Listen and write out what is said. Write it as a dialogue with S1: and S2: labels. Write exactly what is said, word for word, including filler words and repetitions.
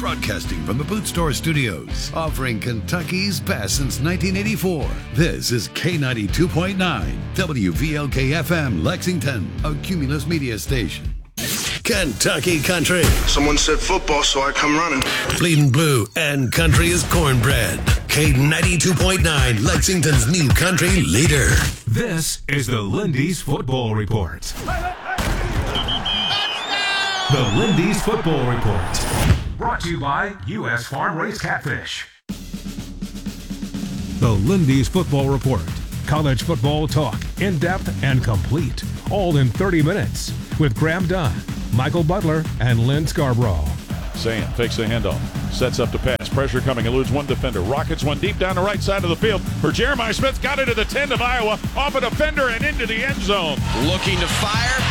S1: Broadcasting from the Boot Store Studios, offering Kentucky's best since nineteen eighty-four. This is K ninety-two point nine, W V L K F M, Lexington, a Cumulus media station. Kentucky Country.
S2: Someone said football, so I come running.
S1: Bleeding blue and country is cornbread. K ninety-two point nine, Lexington's new country leader.
S3: This is the Lindy's Football Report. The Lindy's Football Report. Brought to you by U S Farm Raised Catfish. The Lindy's Football Report. College football talk, in-depth and complete. All in thirty minutes with Graham Dunn, Michael Butler, and Lynn Scarborough.
S4: Sayan fakes the handoff, sets up to pass. Pressure coming, eludes one defender. Rockets one deep down the right side of the field for Jeremiah Smith. Got it to the ten of Iowa, off a defender and into the end zone.
S5: Looking to fire,